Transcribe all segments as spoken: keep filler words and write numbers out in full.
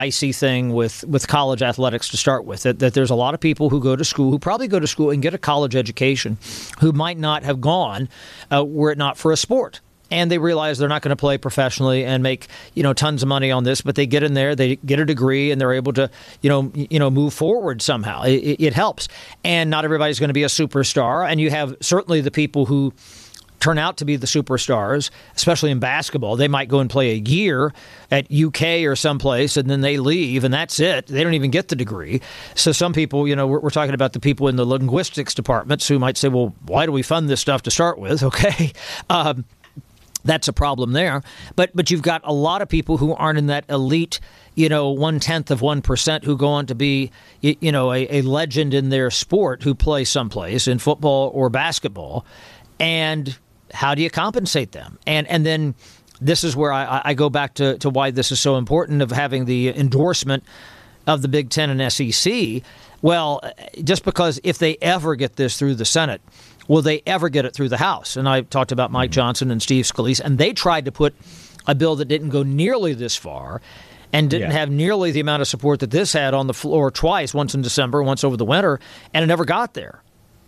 icy thing with, with college athletics to start with, that, that there's a lot of people who go to school, who probably go to school and get a college education, who might not have gone uh, were it not for a sport. And they realize they're not going to play professionally and make, you know, tons of money on this, but they get in there, they get a degree, and they're able to, you know, you know, move forward somehow. It, it helps. And not everybody's going to be a superstar. And you have certainly the people who turn out to be the superstars, especially in basketball. They might go and play a year at U K or someplace, and then they leave, and that's it. They don't even get the degree. So some people, you know, we're, we're talking about the people in the linguistics departments who might say, well, why do we fund this stuff to start with? Okay. Um, That's a problem there. But but you've got a lot of people who aren't in that elite, you know, one-tenth of one percent who go on to be, you know, a, a legend in their sport who play someplace in football or basketball. And how do you compensate them? And and then this is where I, I go back to, to why this is so important of having the endorsement of the Big Ten and S E C. Well, just because if they ever get this through the Senate, will they ever get it through the House? And I talked about Mike Johnson and Steve Scalise, and they tried to put a bill that didn't go nearly this far and didn't yeah. have nearly the amount of support that this had on the floor twice, once in December, once over the winter, and it never got there.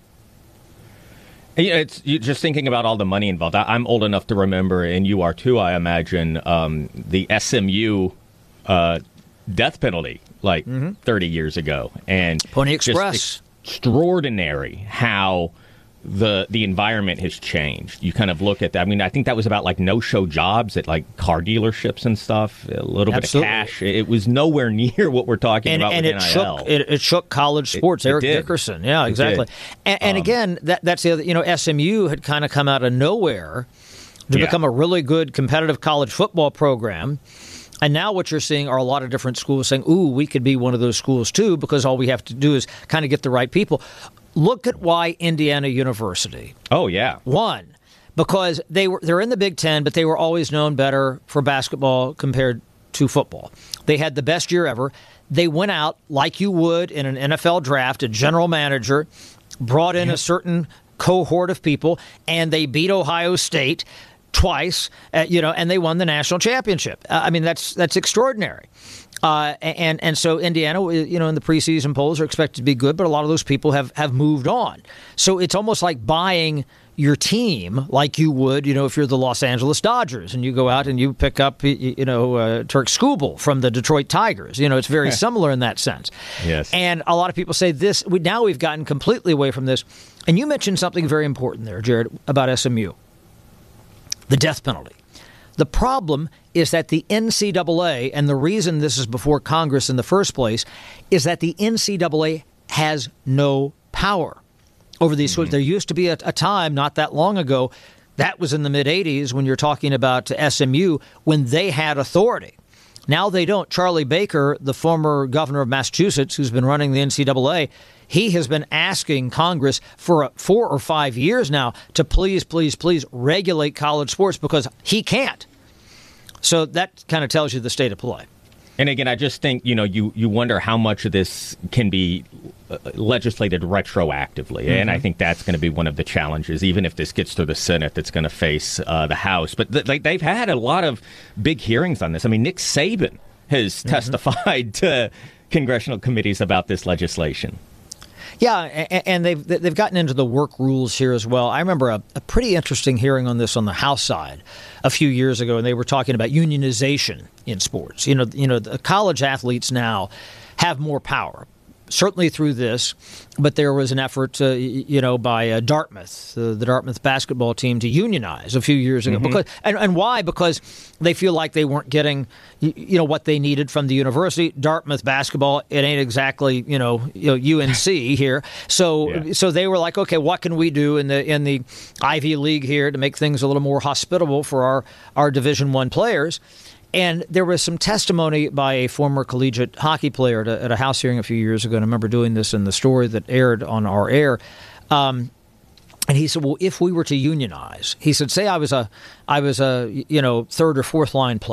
Yeah, it's you're just thinking about all the money involved. I, I'm old enough to remember, and you are too, I imagine, um, the S M U uh, death penalty like mm-hmm. thirty years ago. And Pony Express. Just extraordinary how the the environment has changed. You kind of look at that. I mean, I think that was about like no-show jobs at like car dealerships and stuff, a little Absolutely. bit of cash. It was nowhere near what we're talking and, about and with it N I L. Shook, it, it shook college sports. It, it Eric did. Dickerson. Yeah, exactly. And, and um, again, that that's the other, you know, S M U had kind of come out of nowhere to yeah. become a really good competitive college football program. And now what you're seeing are a lot of different schools saying, ooh, we could be one of those schools too, because all we have to do is kind of get the right people. Look at why Indiana University. Oh, yeah. Won. Because they were, they're in the Big Ten, but they were always known better for basketball compared to football. They had the best year ever. They went out like you would in an N F L draft, a general manager, brought in yep. a certain cohort of people, and they beat Ohio State twice, uh, you know, and they won the national championship. Uh, I mean, that's that's extraordinary. Uh, and and so Indiana, you know, in the preseason polls are expected to be good, but a lot of those people have, have moved on. So it's almost like buying your team like you would, you know, if you're the Los Angeles Dodgers and you go out and you pick up, you know, uh, Turk Skubal from the Detroit Tigers. You know, it's very similar in that sense. Yes. And a lot of people say this, we, now we've gotten completely away from this. And you mentioned something very important there, Jared, about S M U, the death penalty. The problem is that the N C double A, and the reason this is before Congress in the first place, is that the N C double A has no power over these schools. Mm-hmm. There used to be a, a time not that long ago, that was in the mid-eighties when you're talking about S M U, when they had authority. Now they don't. Charlie Baker, the former governor of Massachusetts, who's been running the N C double A, he has been asking Congress for four or five years now to please, please, please regulate college sports because he can't. So that kind of tells you the state of play. And again, I just think, you know, you, you wonder how much of this can be uh, legislated retroactively. Mm-hmm. And I think that's going to be one of the challenges, even if this gets through the Senate, that's going to face uh, the House. But th- like they've had a lot of big hearings on this. I mean, Nick Saban has mm-hmm. testified to congressional committees about this legislation. Yeah, and they've they've gotten into the work rules here as well. I remember a, a pretty interesting hearing on this on the House side a few years ago, and they were talking about unionization in sports. You know, you know, the college athletes now have more power, certainly through this, but there was an effort, uh, you know, by uh, Dartmouth, uh, the Dartmouth basketball team, to unionize a few years ago. Mm-hmm. Because and, and why? Because they feel like they weren't getting, you know, what they needed from the university. Dartmouth basketball, it ain't exactly, you know, you know U N C here. So yeah. so they were like, okay, what can we do in the in the Ivy League here to make things a little more hospitable for our, our Division One players? And there was some testimony by a former collegiate hockey player at a, at a House hearing a few years ago, and I remember doing this in the story that aired on our air. Um, and he said, well, if we were to unionize, he said, say I was a, I was a, you know, third or fourth line player.